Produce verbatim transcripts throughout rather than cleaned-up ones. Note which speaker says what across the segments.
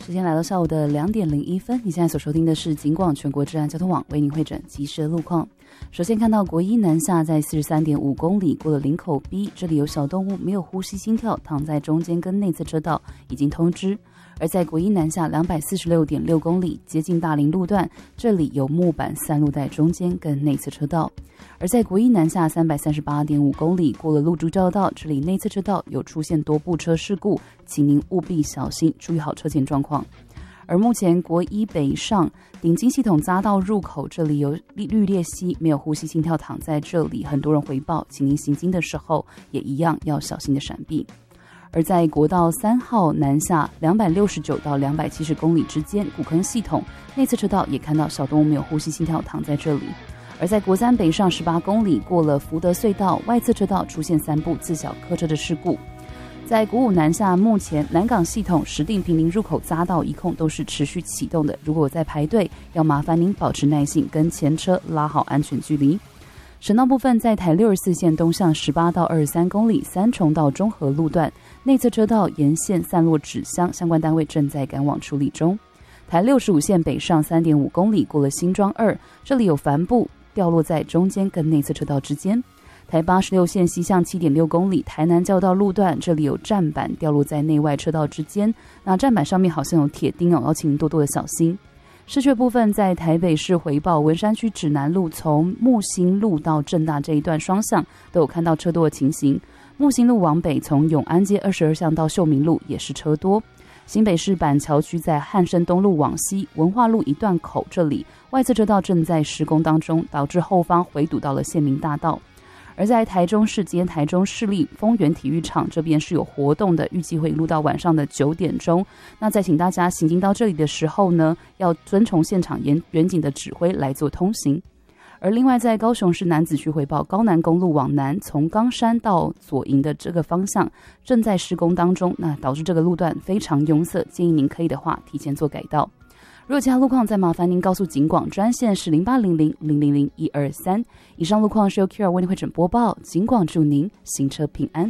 Speaker 1: 时间来到下午的两点零一分，你现在所收听的是警广全国治安交通网为您汇整及时的路况。首先看到国一南下在 四十三点五公里过了林口 B， 这里有小动物没有呼吸心跳，躺在中间跟内侧车道，已经通知。而在国一南下两百四十六点六公里接近大林路段，这里有木板散落在中间跟内侧车道。而在国一南下三百三十八点五公里过了路竹交道，这里内侧车道有出现多部车事故，请您务必小心，注意好车前状况。而目前国一北上顶金系统匝道入口，这里有绿鬣蜥没有呼吸心跳躺在这里，很多人回报，请您行经的时候也一样要小心的闪避。而在国道三号南下两百六十九到两百七十公里之间，古坑系统内侧车道也看到小动物没有呼吸心跳躺在这里。而在国三北上十八公里过了福德隧道，外侧车道出现三部自小客车的事故。在国五南下，目前南港系统石碇坪林入口匝道一控都是持续启动的，如果在排队，要麻烦您保持耐性，跟前车拉好安全距离。省道部分，在台六十四线东向十八到二十三公里三重到中和路段，内侧车道沿线散落纸箱，相关单位正在赶往处理中。台六十五线北上 三点五公里过了新庄二，这里有帆布掉落在中间跟内侧车道之间。台八十六线西向 七点六公里台南交道路段，这里有站板掉落在内外车道之间，那站板上面好像有铁钉哦，要请多多的小心。市区部分，在台北市回报文山区指南路从木星路到正大这一段双向都有看到车多的情形。木星路往北从永安街二十二巷到秀明路也是车多。新北市板桥区在汉生东路往西文化路一段口，这里外侧车道正在施工当中，导致后方回堵到了县民大道。而在台中市今天台中市立丰原体育场这边是有活动的，预计会一路到晚上的九点钟。那再请大家行经到这里的时候呢，要遵从现场远景的指挥来做通行。而另外在高雄市楠梓区回报，高南公路往南从冈山到左营的这个方向正在施工当中，那导致这个路段非常拥塞，建议您可以的话提前做改道。如果其他路况，再麻烦您告诉警广专线是零八零零零零零一二三。以上路况是由 Kira 为您汇整播报，警广祝您行车平安。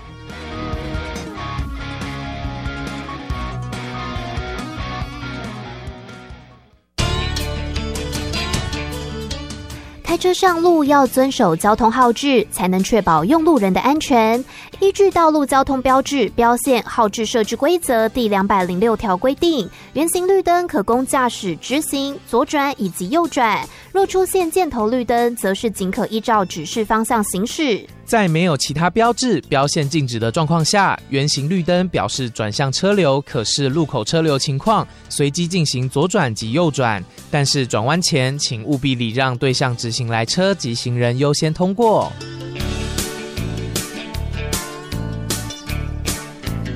Speaker 2: 开车上路要遵守交通号志，才能确保用路人的安全。依据《道路交通标志、标线、号志设置规则》第两百零六条规定，圆形绿灯可供驾驶直行、左转以及右转。若出现箭头绿灯，则是仅可依照指示方向行驶。
Speaker 3: 在没有其他标志、标线禁止的状况下，圆形绿灯表示转向车流，可视路口车流情况，随机进行左转及右转。但是转弯前，请务必礼让对向直行来车及行人优先通过。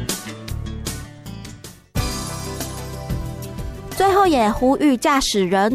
Speaker 4: 最后也呼吁驾驶人